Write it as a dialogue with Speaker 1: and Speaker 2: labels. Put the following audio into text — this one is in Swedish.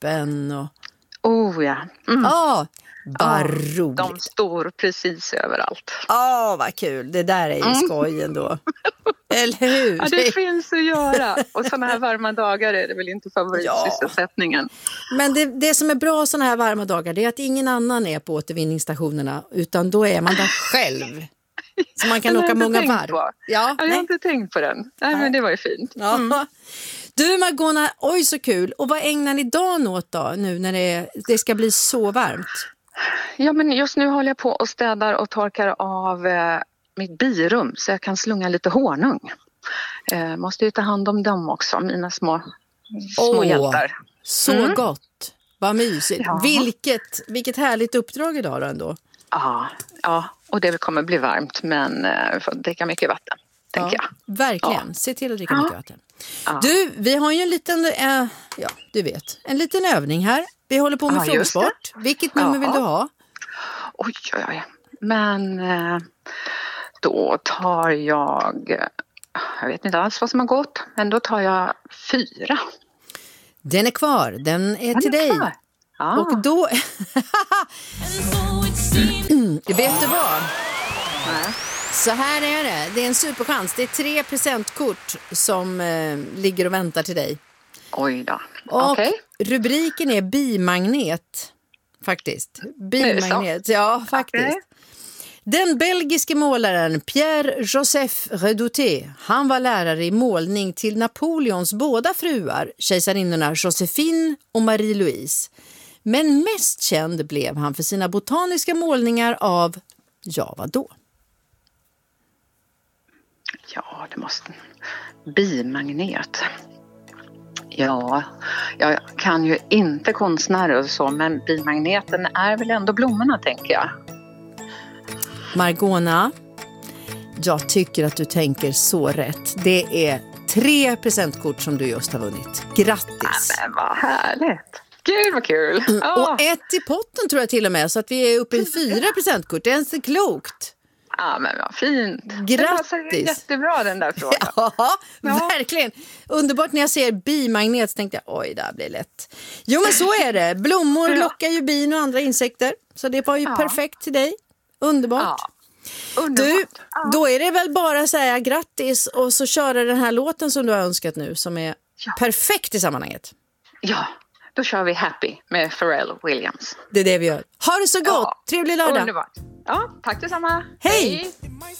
Speaker 1: Cykeltuppen och...
Speaker 2: Oh ja.
Speaker 1: Ja, vad roligt.
Speaker 2: De står precis överallt.
Speaker 1: Vad kul. Det där är ju skoj ändå. Eller hur?
Speaker 2: Ja, det finns att göra. Och sådana här varma dagar är det väl inte favoritsysselsättningen.
Speaker 1: Men det som är bra sådana här varma dagar, det är att ingen annan är på återvinningsstationerna, utan då är man där själv. Så man kan åka många varv.
Speaker 2: Ja, jag har inte tänkt på den. Nej, men det var ju fint.
Speaker 1: Ja. Du Margona, oj så kul. Och vad ägnar ni dagen åt då, nu när det ska bli så varmt?
Speaker 2: Ja, men just nu håller jag på och städar och torkar av mitt birum så jag kan slunga lite honung. Måste ju ta hand om dem också, mina små hjältar.
Speaker 1: Så gott. Vad mysigt. Ja. Vilket härligt uppdrag idag då ändå.
Speaker 2: Ja, och det kommer bli varmt, men får dricka mycket vatten, tänker jag.
Speaker 1: Verkligen, se till att dricka mycket vatten. Ja. Du, vi har ju en liten, en liten övning här. Vi håller på med frågesport. Vilket nummer vill du ha?
Speaker 2: Oj. Men då tar jag vet inte alls vad som har gått, men då tar jag 4.
Speaker 1: Den är kvar, den är till dig. Och då... Vet du vad?
Speaker 2: Nej.
Speaker 1: Så här är det. Det är en superchans. Det är 3 presentkort som ligger och väntar till dig.
Speaker 2: Oj då.
Speaker 1: Och rubriken är bimagnet. Faktiskt. Bimagnet. Ja, faktiskt. Okay. Den belgiske målaren Pierre-Joseph Redouté, han var lärare i målning till Napoleons båda fruar, kejsarinnorna Joséphine och Marie-Louise. Men mest känd blev han för sina botaniska målningar av, vadå?
Speaker 2: Ja, det måste... Bimagnet. Ja, jag kan ju inte konstnärer och så, men bimagneten är väl ändå blommorna, tänker jag.
Speaker 1: Margona, jag tycker att du tänker så rätt. Det är 3 presentkort som du just har vunnit. Grattis!
Speaker 2: Men vad härligt! Gud vad kul!
Speaker 1: Och 1 i potten tror jag till och med, så att vi är uppe i 4 presentkort. Det är inte klokt.
Speaker 2: Ja, men vad fint.
Speaker 1: Grattis!
Speaker 2: Det var jättebra den där frågan.
Speaker 1: Ja, verkligen. Underbart när jag ser bimagnet så tänkte jag, oj, det här blir lätt. Jo, men så är det. Blommor lockar ju bin och andra insekter. Så det var ju perfekt till dig. Underbart.
Speaker 2: Ja. Underbart.
Speaker 1: Du, då är det väl bara att säga grattis och så köra den här låten som du har önskat nu, som är perfekt i sammanhanget.
Speaker 2: Ja, då kör vi Happy med Pharrell Williams.
Speaker 1: Det är det vi gör. Ha det så gott. Trevlig lördag.
Speaker 2: Underbart. Ja, tack detsamma.
Speaker 1: Hej.